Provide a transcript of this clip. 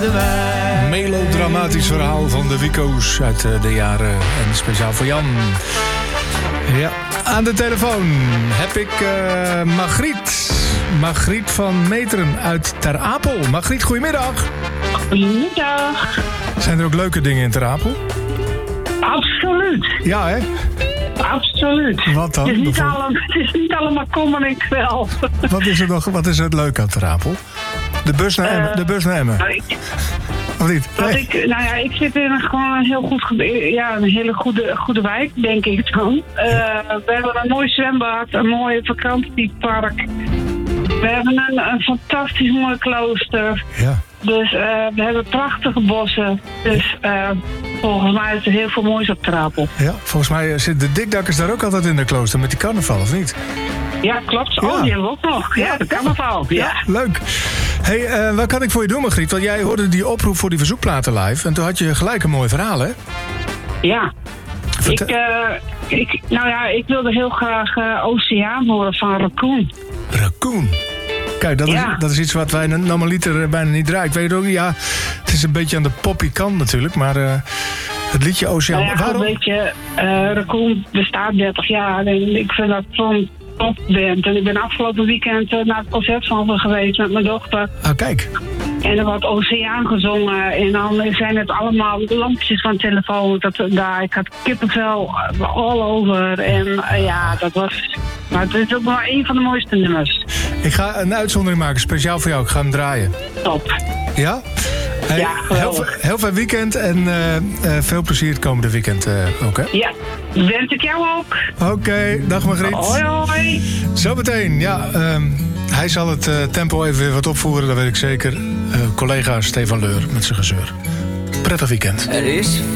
Melodramatisch verhaal van de Wico's uit de jaren. En speciaal voor Jan. Ja, aan de telefoon heb ik Margriet. Margriet van Meteren uit Ter Apel. Margriet, goedemiddag. Goedemiddag. Zijn er ook leuke dingen in Ter Apel? Absoluut. Ja, hè? Absoluut. Wat dan? Het is niet allemaal kommer en kwel. Wat is er leuk aan Ter Apel? De bus naar Emmen. Of niet? Ik zit in een heel goed een hele goede wijk, denk ik dan. We hebben een mooi zwembad, een mooi vakantiepark. We hebben een fantastisch mooi klooster. Ja. Dus we hebben prachtige bossen. Dus volgens mij is er heel veel moois op Ter Apel. Ja, volgens mij zit de dikdakkers daar ook altijd in de klooster met die carnaval, of niet? Ja, klopt. Ja. Oh, die hebben we ook nog. Ja, de carnaval. Ja. Leuk. Hey, wat kan ik voor je doen, Margriet? Want jij hoorde die oproep voor die verzoekplaten live. En toen had je gelijk een mooi verhaal, hè? Ja. Ik wilde heel graag Oceaan horen van Raccoon. Raccoon. Kijk, dat is iets wat wij normaliter bijna niet draaien. Ik weet ook, ja, het is een beetje aan de poppy kant natuurlijk, maar het liedje Oceaan. Waarom? Weet je, Raccoon bestaat 30 jaar en ik vind dat zo'n topband. En ik ben afgelopen weekend naar het concert van ze geweest met mijn dochter. Ah, kijk. En er wordt Oceaan gezongen. En dan zijn het allemaal lampjes van telefoon. Ik had kippenvel all over. En dat was... Maar het is ook wel een van de mooiste nummers. Ik ga een uitzondering maken, speciaal voor jou. Ik ga hem draaien. Top. Ja? Hey, ja, heel fijn weekend en veel plezier het komende weekend ook, hè? Ja, wens ik jou ook. Oké, dag Margriet. Hoi, hoi. Zometeen, ja. Hij zal het tempo even weer wat opvoeren, dat weet ik zeker. Collega Stefan Leur met zijn gezeur. Prettig weekend. Er is